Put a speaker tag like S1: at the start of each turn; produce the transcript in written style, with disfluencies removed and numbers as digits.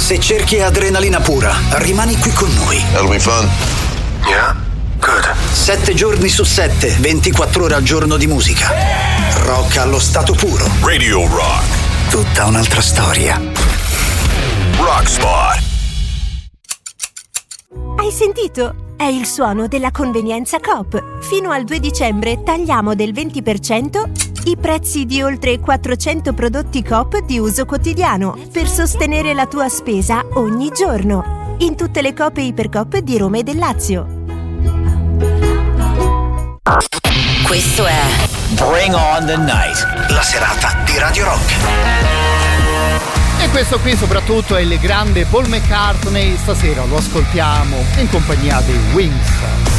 S1: Se cerchi adrenalina pura, rimani qui con noi.
S2: That'll be fun. Yeah, good.
S1: 7 giorni su 7, 24 ore al giorno di musica. Rock allo stato puro.
S2: Radio Rock.
S1: Tutta un'altra storia.
S2: Rock Spot.
S3: Hai sentito? È il suono della convenienza Coop. Fino al 2 dicembre tagliamo del 20% i prezzi di oltre 400 prodotti Coop di uso quotidiano per sostenere la tua spesa ogni giorno. In tutte le Coop e Ipercoop di Roma e del Lazio.
S4: Questo è
S5: Bring on the Night,
S1: la serata di Radio Rock.
S6: E questo qui soprattutto è il grande Paul McCartney. Stasera lo ascoltiamo in compagnia dei Wings.